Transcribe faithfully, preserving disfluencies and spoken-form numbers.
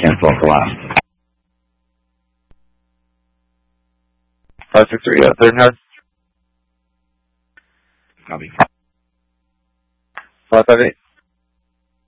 cancel off the last. Five six three, uh, third and hard. Copy. Five five eight.